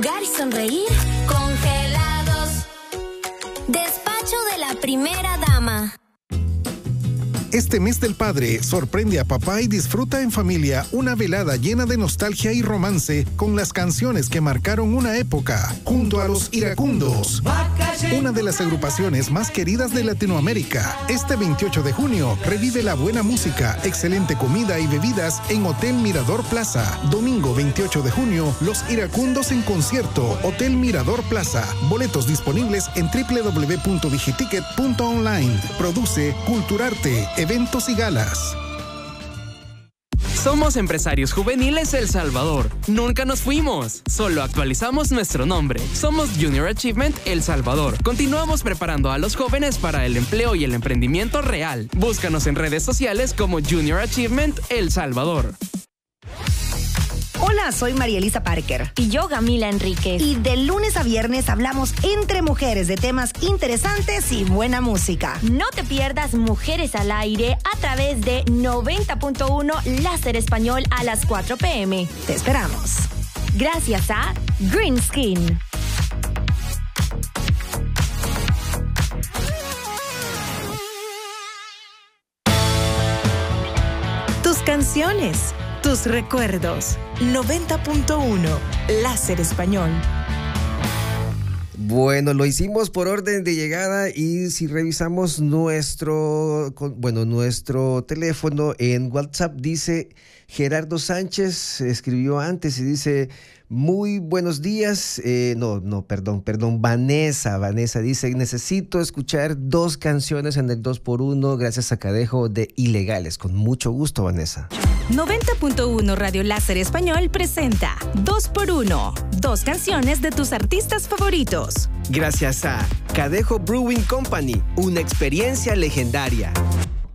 jugar y sonreír. Congelados. Despacho de la primera dama. Este mes del padre, sorprende a papá y disfruta en familia una velada llena de nostalgia y romance con las canciones que marcaron una época, junto a los Iracundos, una de las agrupaciones más queridas de Latinoamérica. Este 28 de junio, revive la buena música, excelente comida y bebidas en Hotel Mirador Plaza. Domingo 28 de junio, los Iracundos en concierto, Hotel Mirador Plaza. Boletos disponibles en www.digiticket.online. Produce Culturarte, eventos y galas. Somos Empresarios Juveniles El Salvador. Nunca nos fuimos, solo actualizamos nuestro nombre. Somos Junior Achievement El Salvador. Continuamos preparando a los jóvenes para el empleo y el emprendimiento real. Búscanos en redes sociales como Junior Achievement El Salvador. Hola, soy María Elisa Parker. Y yo, Gamila Enríquez. Y de lunes a viernes hablamos entre mujeres de temas interesantes y buena música. No te pierdas Mujeres al Aire a través de 90.1 Láser Español a las 4 p.m. Te esperamos. Gracias a Green Skin. Tus canciones, tus recuerdos. 90.1 Láser Español. Bueno, lo hicimos por orden de llegada y si revisamos nuestro teléfono en WhatsApp, dice Gerardo Sánchez, escribió antes y dice: muy buenos días. Vanessa dice: necesito escuchar 2 canciones en el 2x1 gracias a Cadejo de Ilegales. Con mucho gusto, Vanessa. 90.1 Radio Láser Español presenta 2x1, 2 canciones de tus artistas favoritos. Gracias a Cadejo Brewing Company, una experiencia legendaria.